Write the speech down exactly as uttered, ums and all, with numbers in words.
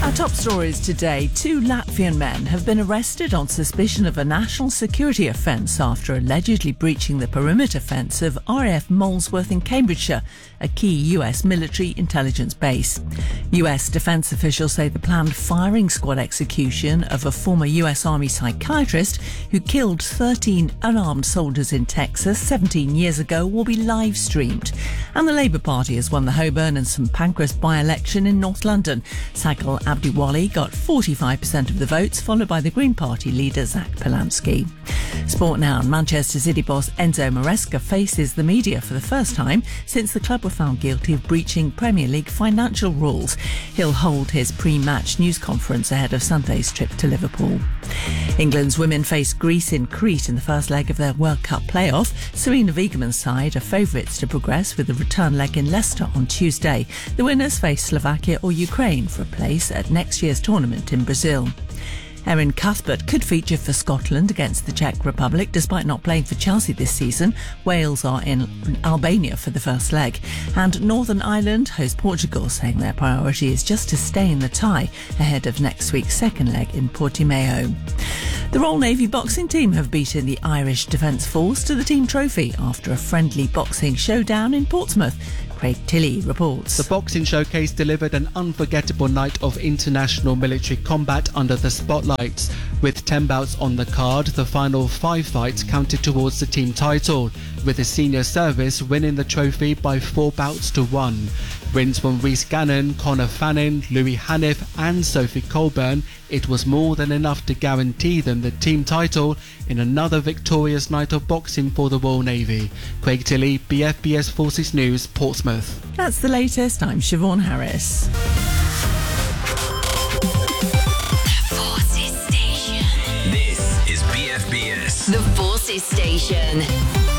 Our top stories today. Two Latvian men have been arrested on suspicion of a national security offence after allegedly breaching the perimeter fence of R A F Molesworth in Cambridgeshire, a key U S military intelligence base. U S defence officials say the planned firing squad execution of a former U S Army psychiatrist who killed thirteen unarmed soldiers in Texas seventeen years ago will be live streamed. And the Labour Party has won the Holborn and St Pancras by-election in North London. Sagal Abdiwali got forty-five percent of the votes, followed by the Green Party leader Zach Polanski. Sport now. Manchester City boss Enzo Maresca faces the media for the first time since the club were found guilty of breaching Premier League financial rules. He'll hold his pre-match news conference ahead of Sunday's trip to Liverpool. England's women face Greece in Crete in the first leg of their World Cup playoff. Serena Wiegmann's side are favourites to progress with the return leg in Leicester on Tuesday. The winners face Slovakia or Ukraine for a place at next year's tournament in Brazil. Erin Cuthbert could feature for Scotland against the Czech Republic despite not playing for Chelsea this season. Wales are in Albania for the first leg. And Northern Ireland host Portugal, saying their priority is just to stay in the tie ahead of next week's second leg in Portimao. The Royal Navy boxing team have beaten the Irish Defence Force to the team trophy after a friendly boxing showdown in Portsmouth. Craig Tilley reports. The boxing showcase delivered an unforgettable night of international military combat under the spotlights. With ten bouts on the card, the final five fights counted towards the team title, with the senior service winning the trophy by four bouts to one. Wins from Rhys Gannon, Conor Fannin, Louis Haniff and Sophie Colburn, it was more than enough to guarantee them the team title in another victorious night of boxing for the Royal Navy. Craig Tilley, B F B S Forces News, Portsmouth. That's the latest. I'm Siobhan Harris. The Forces Station. This is B F B S. The Forces Station.